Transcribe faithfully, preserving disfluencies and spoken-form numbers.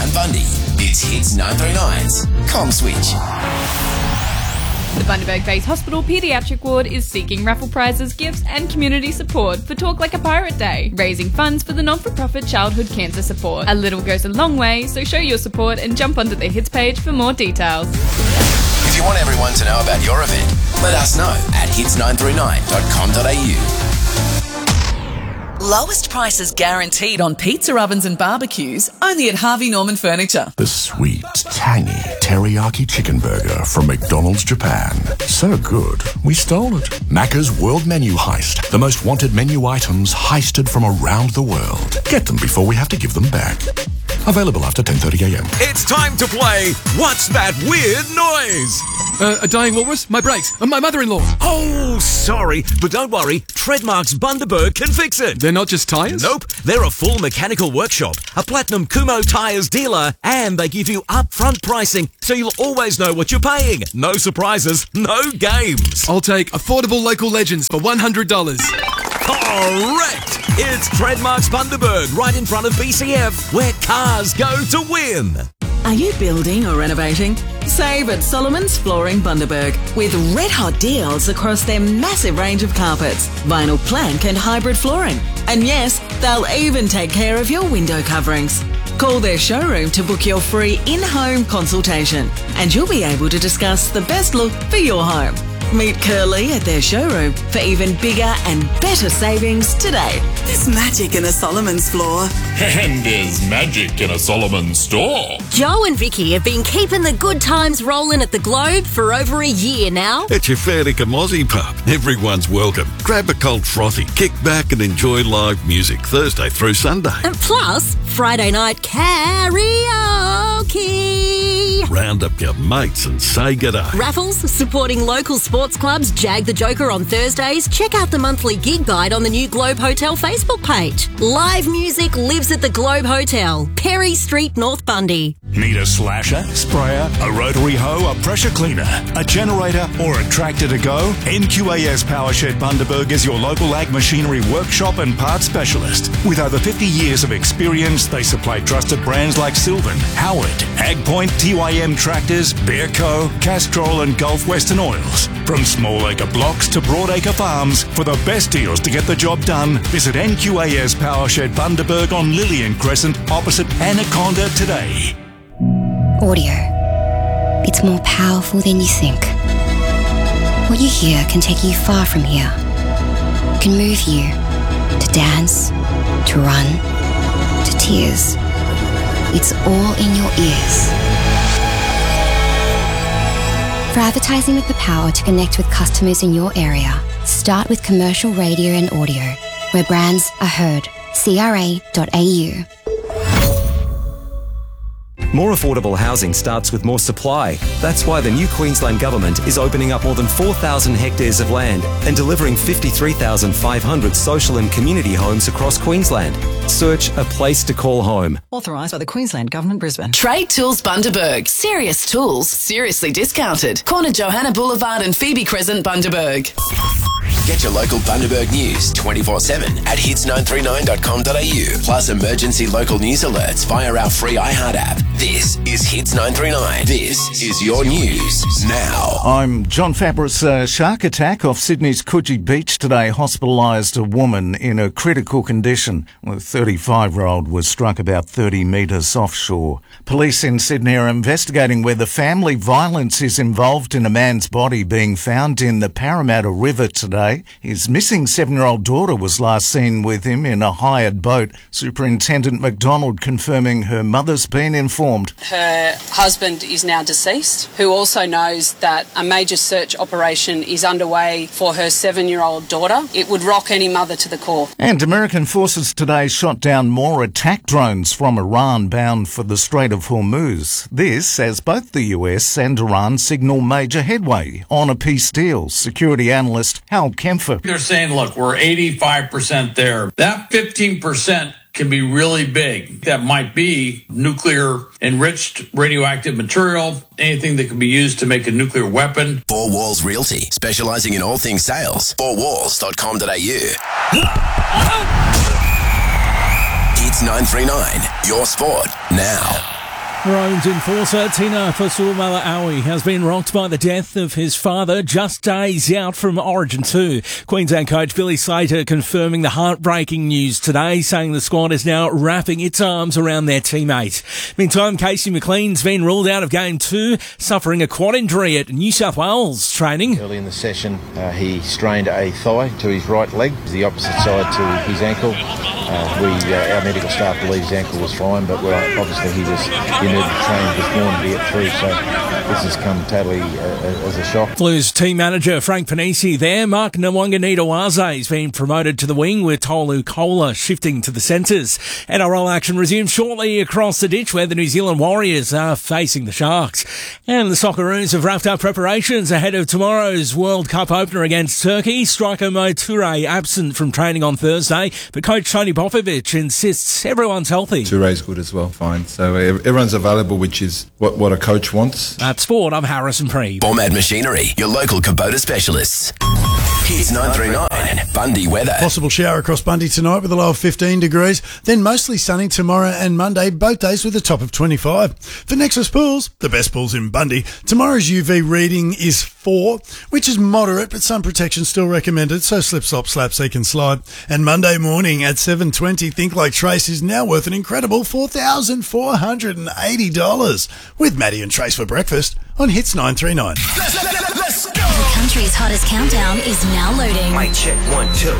around Bundy. It's Hits nine thirty-nine's Com Switch. The Bundaberg Base Hospital Paediatric Ward is seeking raffle prizes, gifts and community support for Talk Like a Pirate Day, raising funds for the non-for-profit childhood cancer support. A little goes a long way, so show your support and jump onto the Hits page for more details. If you want everyone to know about your event, let us know at hits nine three nine dot com dot a u. Lowest prices guaranteed on pizza ovens and barbecues, only at Harvey Norman Furniture. The sweet, tangy teriyaki chicken burger from McDonald's Japan. So good, we stole it. Macca's World Menu Heist. The most wanted menu items heisted from around the world. Get them before we have to give them back. Available after ten thirty a m. It's time to play What's That Weird Noise? Uh, a dying walrus? My brakes. And my mother-in-law. Oh, sorry. But don't worry. Treadmarks Bundaberg can fix it. They're not just tyres? Nope. They're a full mechanical workshop, a Platinum Kumo tyres dealer, and they give you upfront pricing so you'll always know what you're paying. No surprises, no games. I'll take affordable local legends for one hundred dollars. Correct! It's Treadmarks Bundaberg, right in front of B C F, where cars go to win. Are you building or renovating? Save at Solomon's Flooring Bundaberg with red-hot deals across their massive range of carpets, vinyl plank and hybrid flooring. And yes, they'll even take care of your window coverings. Call their showroom to book your free in-home consultation and you'll be able to discuss the best look for your home. Meet Curly at their showroom for even bigger and better savings today. There's magic in a Solomon's floor. And there's magic in a Solomon's store. Joe and Vicky have been keeping the good times rolling at the Globe for over a year now. It's your fair dinkum Aussie pub. Everyone's welcome. Grab a cold frothy, kick back and enjoy live music Thursday through Sunday. And plus, Friday night karaoke. Round up your mates and say g'day. Raffles, supporting local sports clubs, Jag the Joker on Thursdays. Check out the monthly gig guide on the new Globe Hotel Facebook page. Live music lives at the Globe Hotel, Perry Street, North Bundy. Need a slasher, sprayer, a rotary hoe, a pressure cleaner, a generator or a tractor to go? N Q A S Powershed Bundaberg is your local ag machinery workshop and parts specialist. With over fifty years of experience, they supply trusted brands like Sylvan, Howard, AgPoint, T Y M Tractors, Bearco, Castrol and Gulf Western Oils. From small acre blocks to broad acre farms, for the best deals to get the job done, visit N Q A S Powershed Bundaberg on Lillian Crescent opposite Anaconda today. Audio. It's more powerful than you think. What you hear can take you far from here. It can move you to dance, to run, to tears. It's all in your ears. For advertising with the power to connect with customers in your area, start with commercial radio and audio, where brands are heard. C R A dot A U. More affordable housing starts with more supply. That's why the new Queensland Government is opening up more than four thousand hectares of land and delivering fifty-three thousand five hundred social and community homes across Queensland. Search a place to call home. Authorised by the Queensland Government, Brisbane. Trade Tools Bundaberg. Serious tools, seriously discounted. Corner Johanna Boulevard and Phoebe Crescent, Bundaberg. Get your local Bundaberg news twenty-four seven at hits nine three nine dot com dot a u, plus emergency local news alerts via our free iHeart app. This is Hits nine three nine. This is your news now. I'm John Fabris. A shark attack off Sydney's Coogee Beach today hospitalised a woman in a critical condition. The thirty-five-year-old was struck about thirty metres offshore. Police in Sydney are investigating whether family violence is involved in a man's body being found in the Parramatta River today. His missing seven-year-old daughter was last seen with him in a hired boat. Superintendent McDonald confirming her mother's been informed. Her husband is now deceased, who also knows that a major search operation is underway for her seven-year-old daughter. It would rock any mother to the core. And American forces today shot down more attack drones from Iran bound for the Strait of Hormuz. This as both the U S and Iran signal major headway on a peace deal. Security analyst Hal Kempfer. They're saying, look, we're eighty-five percent there. That fifteen percent can be really big. That might be nuclear enriched radioactive material, anything that can be used to make a nuclear weapon. Four Walls Realty, specialising in all things sales. four walls dot com dot a u. Hits nine three nine, your sport now. Maroons enforcer Tina Fasuamala-Aui has been rocked by the death of his father just days out from Origin two. Queensland coach Billy Slater confirming the heartbreaking news today, saying the squad is now wrapping its arms around their teammate. Meantime, Casey McLean's been ruled out of game two, suffering a quad injury at New South Wales training. Early in the session, uh, he strained a thigh to his right leg, the opposite side to his ankle. Uh, we, uh, our medical staff believes his ankle was fine, but well, obviously he was in the train this morning to get through, so this has come totally uh, as a shock. Blues team manager Frank Panisi there. Mark Nwanganita-Waze has been promoted to the wing, with Tolu Kola shifting to the centres. N R L action resumes shortly across the ditch, where the New Zealand Warriors are facing the Sharks. And the Socceroos have wrapped up preparations ahead of tomorrow's World Cup opener against Turkey. Striker Mo Toure absent from training on Thursday, but coach Tony Popovic insists everyone's healthy. Toure's good as well, fine. So everyone's available, which is what, what a coach wants. At Sport, I'm Harrison Preeb. Format Machinery, your local Kubota specialists. Hits nine three nine, Bundy weather. Possible shower across Bundy tonight with a low of fifteen degrees. Then mostly sunny tomorrow and Monday, both days with a top of twenty-five. For Nexus Pools, the best pools in Bundy, tomorrow's U V reading is four, which is moderate, but sun protection still recommended, so slip, slop, slap, seek and slide. And Monday morning at seven twenty, Think Like Trace is now worth an incredible four thousand four hundred eighty dollars. With Maddie and Trace for breakfast on Hits nine three nine. The country's hottest countdown is now loading. Mic check, one, two.